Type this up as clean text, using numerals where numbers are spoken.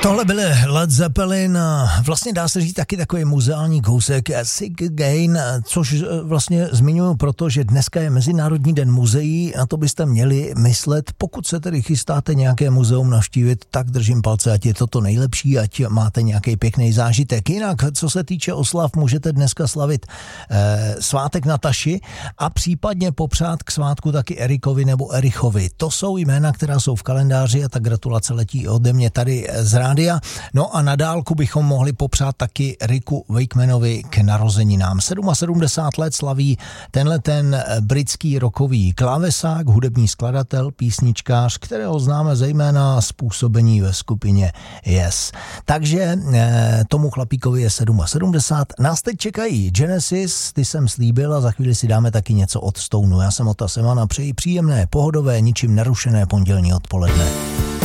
Tohle byly Led Zeppelin, vlastně dá se říct taky takový muzeální kousek Sick Again, což vlastně zmiňuji proto, že dneska je Mezinárodní den muzeí, na to byste měli myslet. Pokud se tedy chystáte nějaké muzeum navštívit, tak držím palce, ať je to nejlepší, ať máte nějaký pěkný zážitek. Jinak, co se týče oslav, můžete dneska slavit svátek Nataši a případně popřát k svátku taky Erikovi nebo Erichovi. To jsou jména, která jsou v kalendáři a ta gratulace letí ode mě tady z rádia. No a na dálku bychom mohli popřát taky Ricku Wakemanovi k narozeninám. 77 let slaví ten britský rockový klávesák, hudební skladatel, písničkář, kterého známe zejména z působení ve skupině Yes. Takže tomu chlapíkovi je 77. Nás teď čekají Genesis, ty jsem slíbil a za chvíli si dáme taky něco od Stoneu. Já jsem Ota Semana, přeji příjemné, pohodové, ničím nerušené pondělní odpoledne.